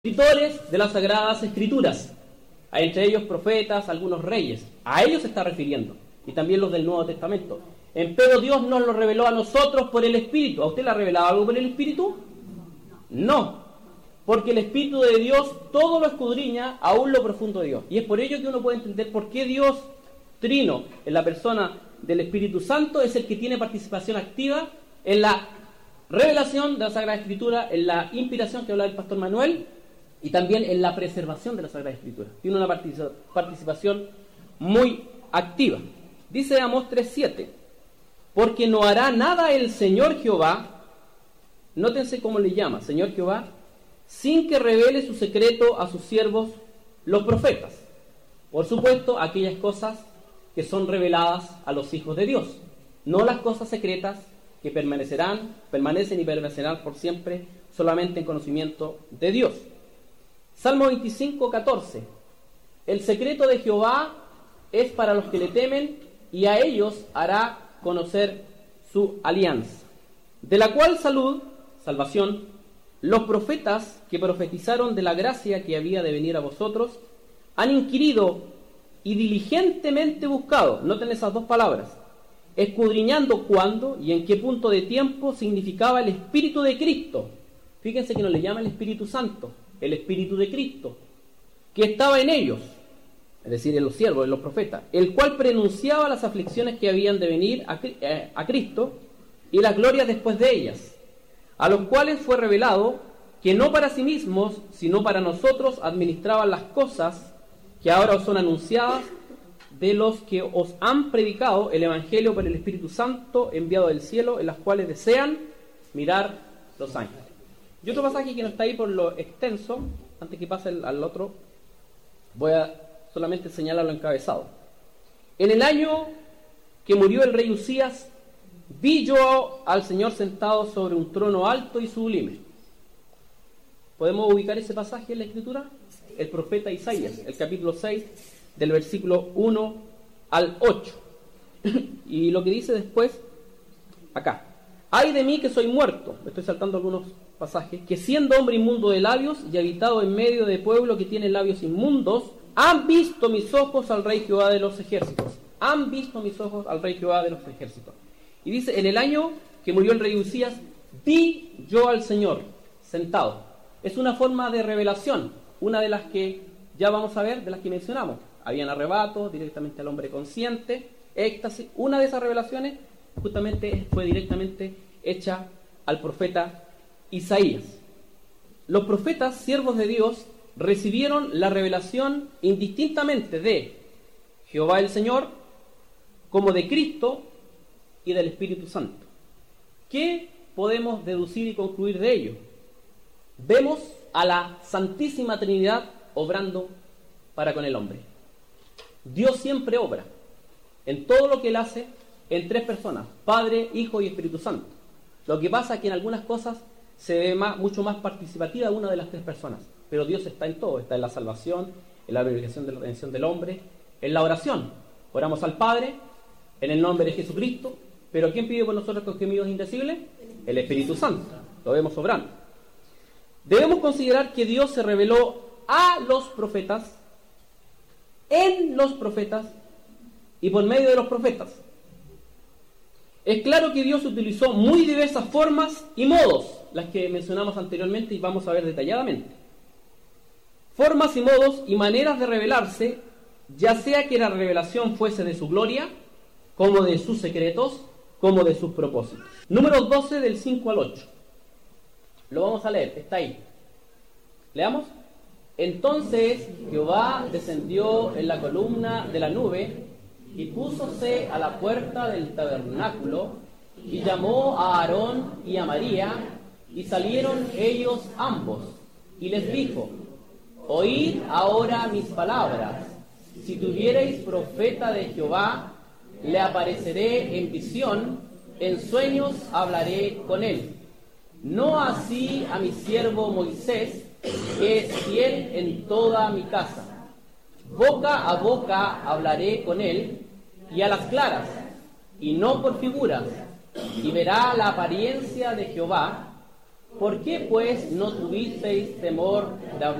escritores de las Sagradas Escrituras, entre ellos profetas, algunos reyes. A ellos se está refiriendo, y también los del Nuevo Testamento. Empero Dios nos lo reveló a nosotros por el Espíritu. ¿A usted le ha revelado algo por el Espíritu? No, porque el Espíritu de Dios todo lo escudriña, aún lo profundo de Dios. Y es por ello que uno puede entender por qué Dios Trino, en la persona del Espíritu Santo, es el que tiene participación activa en la revelación de la Sagrada Escritura, en la inspiración que habla el pastor Manuel, y también en la preservación de la Sagrada Escritura. Tiene una participación muy activa. Dice Amós 3:7, porque no hará nada el Señor Jehová, nótense cómo le llama, Señor Jehová, sin que revele su secreto a sus siervos, los profetas. Por supuesto, aquellas cosas que son reveladas a los hijos de Dios, no las cosas secretas que permanecen y permanecerán por siempre solamente en conocimiento de Dios. Salmo 25:14, el secreto de Jehová es para los que le temen, y a ellos hará conocer su alianza, de la cual salvación, los profetas que profetizaron de la gracia que había de venir a vosotros, han inquirido y diligentemente buscado, noten esas dos palabras, escudriñando cuándo y en qué punto de tiempo significaba el Espíritu de Cristo. Fíjense que no le llama el Espíritu Santo, el Espíritu de Cristo, que estaba en ellos, es decir, en los siervos, en los profetas, el cual prenunciaba las aflicciones que habían de venir a Cristo y las glorias después de ellas, a los cuales fue revelado que no para sí mismos, sino para nosotros administraban las cosas que ahora os son anunciadas, de los que os han predicado el Evangelio por el Espíritu Santo enviado del cielo, en las cuales desean mirar los ángeles. Y otro pasaje que no está ahí por lo extenso, antes que pase al otro, voy a solamente señalarlo encabezado. En el año que murió el rey Usías, vi yo al Señor sentado sobre un trono alto y sublime. ¿Podemos ubicar ese pasaje en la Escritura? El profeta Isaías, el capítulo 6, del versículo 1 al 8. Y lo que dice después, acá. Ay de mí que soy muerto, me estoy saltando algunos pasajes, que siendo hombre inmundo de labios y habitado en medio de pueblo que tiene labios inmundos, han visto mis ojos al Rey Jehová de los ejércitos. Han visto mis ojos al Rey Jehová de los ejércitos. Y dice, en el año que murió el rey Usías, vi yo al Señor sentado. Es una forma de revelación, una de las que ya vamos a ver, de las que mencionamos. Habían arrebatos directamente al hombre consciente, éxtasis. Una de esas revelaciones justamente fue directamente hecha al profeta Isaías. Los profetas, siervos de Dios, recibieron la revelación indistintamente de Jehová el Señor, como de Cristo y del Espíritu Santo. ¿Qué podemos deducir y concluir de ello? Vemos a la Santísima Trinidad obrando para con el hombre. Dios siempre obra en todo lo que Él hace en tres personas, Padre, Hijo y Espíritu Santo. Lo que pasa es que en algunas cosas se ve mucho más participativa una de las tres personas, pero Dios está en todo, está en la salvación, en la glorificación de la redención del hombre, en la oración. Oramos al Padre en el nombre de Jesucristo, pero ¿quién pide por nosotros con gemidos indecibles? El Espíritu Santo. Lo vemos obrando. Debemos considerar que Dios se reveló a los profetas, en los profetas y por medio de los profetas. Es claro que Dios utilizó muy diversas formas y modos, las que mencionamos anteriormente y vamos a ver detalladamente. Formas y modos y maneras de revelarse, ya sea que la revelación fuese de su gloria, como de sus secretos, como de sus propósitos. Números 12 del 5 al 8. Lo vamos a leer, está ahí. Leamos. Entonces Jehová descendió en la columna de la nube y púsose a la puerta del tabernáculo y llamó a Aarón y a María, y salieron ellos ambos y les dijo: oíd ahora mis palabras. Si tuviereis profeta de Jehová, le apareceré en visión, en sueños hablaré con él. No así a mi siervo Moisés, que es fiel en toda mi casa. Boca a boca hablaré con él, y a las claras, y no por figuras, y verá la apariencia de Jehová, ¿Por qué pues no tuvisteis temor de hablar